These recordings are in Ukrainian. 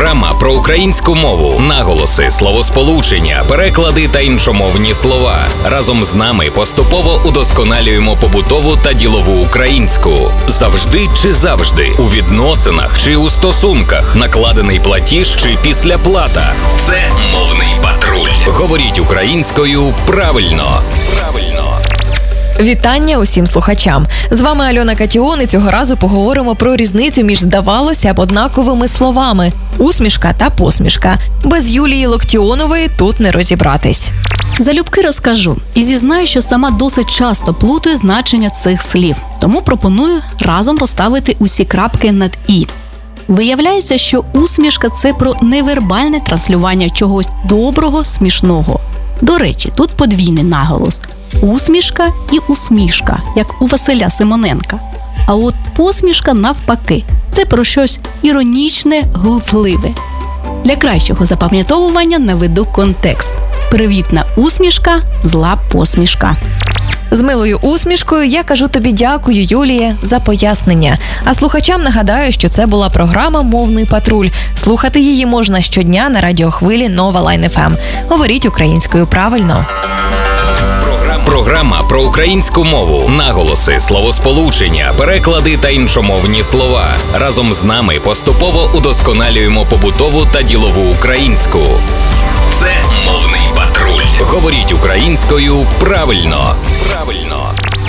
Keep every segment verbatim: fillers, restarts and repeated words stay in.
Програма про українську мову, наголоси, словосполучення, переклади та іншомовні слова. Разом з нами поступово удосконалюємо побутову та ділову українську. Завжди чи завжди, у відносинах чи у стосунках, накладений платіж чи післяплата. Це мовний патруль. Говоріть українською правильно. Правильно. Вітання усім слухачам. З вами Альона Катіон, і цього разу поговоримо про різницю між, здавалося б, однаковими словами «усмішка» та «посмішка». Без Юлії Локтіонової тут не розібратись. Залюбки розкажу. І зізнаю, що сама досить часто плутаю значення цих слів. Тому пропоную разом розставити усі крапки над «і». Виявляється, що усмішка – це про невербальне транслювання чогось доброго, смішного. До речі, тут подвійний наголос – усмішка і усмішка, як у Василя Симоненка. А от посмішка навпаки – це про щось іронічне, глузливе. Для кращого запам'ятовування наведу контекст. Привітна усмішка, зла посмішка. З милою усмішкою я кажу тобі дякую, Юлія, за пояснення. А слухачам нагадаю, що це була програма «Мовний патруль». Слухати її можна щодня на радіохвилі Нова Лайн еф ем. Говоріть українською правильно. Програма про українську мову, наголоси, словосполучення, переклади та іншомовні слова. Разом з нами поступово удосконалюємо побутову та ділову українську. Це мовний патруль. Говоріть українською правильно. Правильно.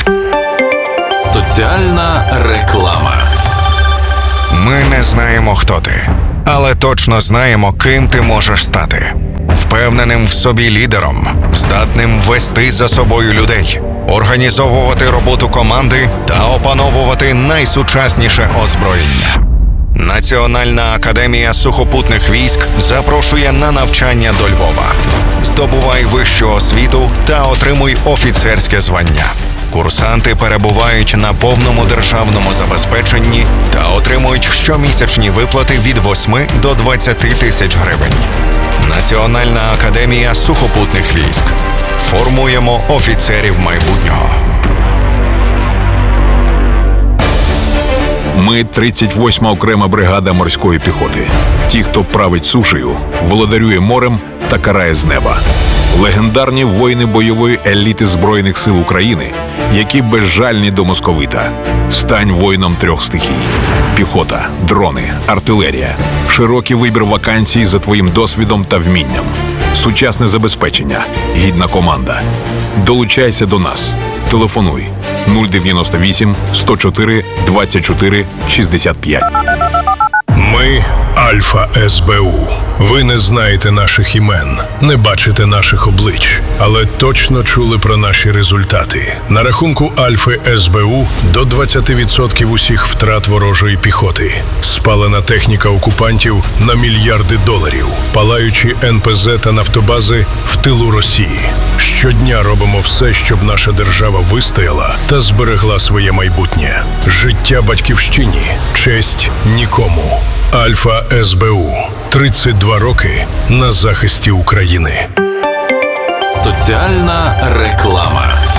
Соціальна реклама. Ми не знаємо, хто ти, але точно знаємо, ким ти можеш стати. Впевненим в собі лідером, здатним вести за собою людей, організовувати роботу команди та опановувати найсучасніше озброєння. Національна академія сухопутних військ запрошує на навчання до Львова. Здобувай вищу освіту та отримуй офіцерське звання. Курсанти перебувають на повному державному забезпеченні та отримують щомісячні виплати від восьми до двадцяти тисяч гривень. Національна академія сухопутних військ. Формуємо офіцерів майбутнього. Ми тридцять восьма окрема бригада морської піхоти. Ті, хто править сушею, володарює морем та карає з неба. Легендарні воїни бойової еліти Збройних сил України, які безжальні до московита. Стань воїном трьох стихій. Піхота, дрони, артилерія. Широкий вибір вакансій за твоїм досвідом та вмінням. Сучасне забезпечення. Гідна команда. Долучайся до нас. Телефонуй нуль дев'яносто вісім сто чотири двадцять чотири шістдесят п'ять. Ми Альфа ес бе у. Ви не знаєте наших імен, не бачите наших облич, але точно чули про наші результати. На рахунку Альфи ес бе у до двадцять відсотків усіх втрат ворожої піхоти. Спалена техніка окупантів на мільярди доларів. Палаючі ен пе зет та нафтобази в тилу Росії. Щодня робимо все, щоб наша держава вистояла та зберегла своє майбутнє. Життя батьківщині, честь нікому. Альфа ес бе у. тридцять два роки на захисті України. Соціальна реклама.